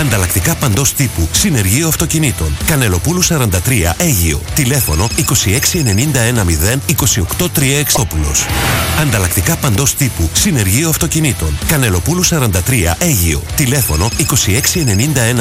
Ανταλλακτικά παντός τύπου. Συνεργείο αυτοκινήτων. Κανελοπούλου 43 Αίγυο. Τηλέφωνο 26910 Ανταλλακτικά παντός τύπου. Συνεργείο αυτοκινήτων. Κανελοπούλου 43 Αίγυο. Τηλέφωνο 26910